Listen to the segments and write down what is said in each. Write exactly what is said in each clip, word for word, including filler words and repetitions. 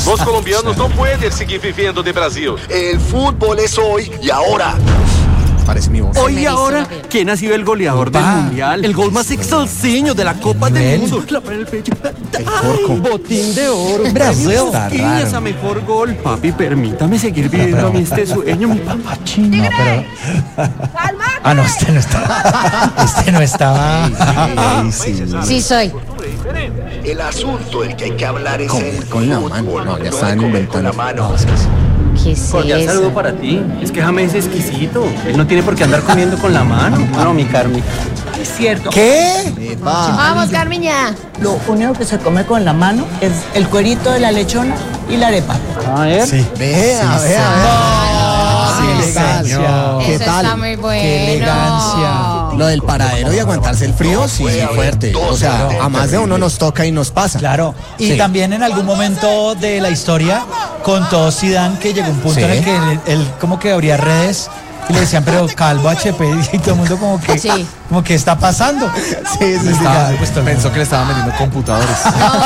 Los colombianos no pueden seguir viviendo de Brasil. El fútbol es hoy y ahora. Parece mi voz. Hoy y ahora, ¿quién ha sido el goleador del mundial? El gol más exalseño de la Copa del Mundo. Clavar el pecho. ¡Ay! Botín de oro. Brasil. Está Y raro. esa mejor gol. Papi, permítame seguir viviendo a mí este sueño, mi papá chino. No, pero... Ah, no, este no estaba. Este no estaba. Sí, sí soy. El asunto del que hay que hablar es Con- el con la fútbol, mano, no, ya no estaban de comer inventando. con la mano. No, es que sí. ¿Qué es Cordial eso? saludo para ti. Es que James es exquisito. Él no tiene por qué andar comiendo con la mano. No, mi Carmi. Es cierto. ¿Qué? Epa. Vamos, Carmiña. Lo único que se come con la mano es el cuerito de la lechona y la arepa. A ver. Sí. Vea, vea, vea. Sí, elegancia. señor. ¿Qué Eso tal? está muy bueno. Qué elegancia. Lo del paradero y aguantarse el frío, sí, fuerte. O sea, a más de uno nos toca y nos pasa. Claro, y Sí. también en algún momento de la historia contó Zidane que llegó un punto Sí. en el que él, él como que abría redes y le decían, pero calvo H P, y todo el mundo como que, Sí. como que está pasando. Sí, sí, sí. Estaba- ya. pues, todo el Pensó mundo. que le estaban vendiendo computadores.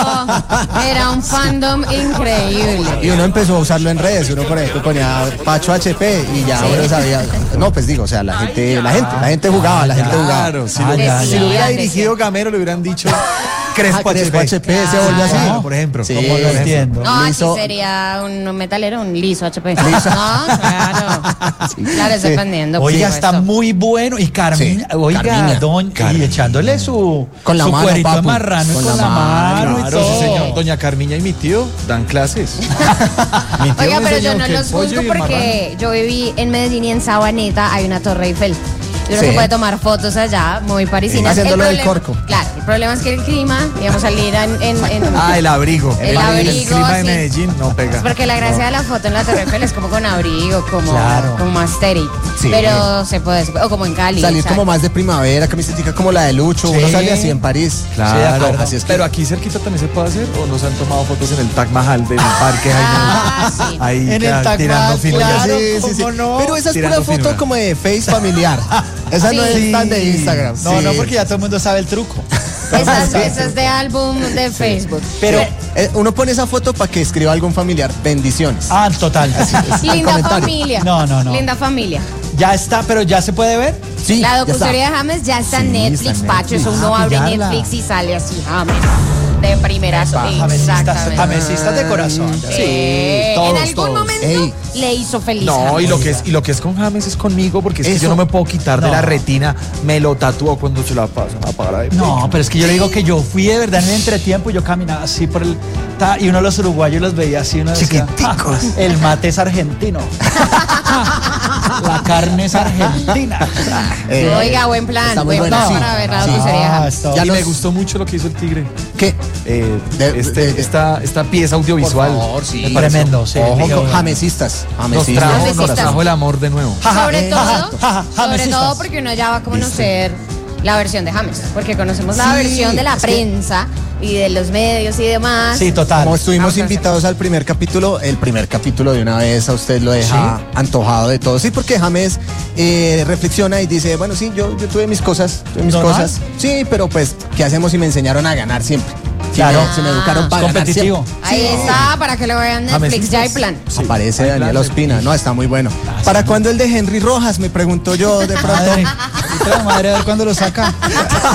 No, era un fandom increíble. Y uno empezó a usarlo en redes, uno por ejemplo ponía Pacho H P y ya uno sabía. No, pues digo, o sea, la gente, la gente, la gente jugaba, la gente jugaba. Claro, si, Ah, lo, ya, si ya. lo hubiera Decían, dirigido Gamero, le hubieran dicho Crespo Ah, Crespo H P. H P se volvió así. Claro, por ejemplo. Sí, ¿Cómo lo entiendo? No, aquí Liso. sería un metalero, un liso H P. No, claro. Claro, es dependiendo. Oiga, por está supuesto. muy bueno. Y Carmiña, Sí, oiga, Carmiña. don, y echándole su, Con la su mano, cuerito de papu. marrano Con con, la la mano, mano y Claro, sí, todo. señor. Doña Carmiña y mi tío dan clases. Mi tío Oiga, me pero yo enseñó no que el los pollo juzgo y el porque yo viví en Medellín y en Sabaneta hay una Torre Eiffel. Y uno Sí. se puede tomar fotos allá, muy parisinas. Sí, haciéndolo El del problema- corco. Claro, el problema es que el clima, digamos, salir en... en, en- Ah, el abrigo. El abrigo, clima de sí. Medellín no pega. Es porque la gracia de la foto en la Torre Eiffel es como con abrigo, como, Claro. como más estéril. Sí. Pero se puede, o como en Cali. Salir o sea, como más de primavera, camisetica como la de Lucho, uno Sí. sale así en París. Sí, de Claro, acuerdo. así es que- pero aquí cerquita también se puede hacer o no se han tomado fotos en el Taj Mahal del parque Ah, sí. ahí En el claro, Taj tirando Mahal, fino. claro. Sí, sí, sí. ¿cómo no? Pero esa es Tirando pura foto finura. como de face familiar. Esa no Sí. es tan de Instagram. No, Sí. no, porque ya todo el mundo sabe el truco. Esas, esas de álbum de Facebook. Pero eh, uno pone esa foto para que escriba algún familiar. Bendiciones. Ah, total. Linda comentario. familia. No, no, no. Linda familia. Ya está, pero ya se puede ver. Sí, La ya está. docuserie de James ya está en Sí, Netflix, está en Pacho. Eso Netflix. uno Ah, abre pillarla. Netflix y sale así, James. De primerazo. Jamesistas, Exactamente. jamesistas de corazón. Sí, en todos, algún todos. momento Ey. le hizo feliz. No, James. y lo, que es, y lo que es con James es conmigo, porque es que Eso. yo no me puedo quitar de No. la retina, me lo tatúo cuando se la pasan a pagar de No, pero es que yo le digo que yo fui de verdad en el entretiempo y yo caminaba así por el... ta- Y uno de los uruguayos los veía así, uno decía, Chiquiticos. "Ah, el mate es argentino. La carne es argentina. Eh, Oiga, buen plan. está muy Buen bueno, plan sí. para ver la Sí. docuserie de Ah, James. está- Ya Y los- me gustó mucho lo que hizo el tigre. ¿Qué? Eh, De- este, de- esta, esta pieza audiovisual. Por favor, sí. Me pareció- Tremendo, sí. Ojo Dije, con bueno. jamesistas. Nos Jamesistas. trajo, nos Jamesistas. trajo el amor de nuevo. Sobre eh, todo, jaja, jaja, sobre Jamesistas. todo porque uno ya va a conocer la versión de James, porque conocemos la Sí, versión de la es que- prensa y de los medios y demás. Sí, total. Como estuvimos Vamos a hacer- invitados al primer capítulo, el primer capítulo de una vez a usted lo deja antojado de todo. Sí, porque James eh, reflexiona y dice, bueno, sí, yo, yo tuve mis cosas, tuve mis ¿Normal? cosas. Sí, pero pues, ¿qué hacemos si me enseñaron a ganar siempre? Si Claro. me, si me educaron para ganar Competitivo. siempre. Ahí está, para que lo vean en Netflix, ya hay plan. Aparece Hay Daniel plan, Ospina, no, está muy bueno. ¿Para cuándo el de Henry Rojas? Me pregunto yo de pronto. Madre, y toda madre a ver cuándo lo saca.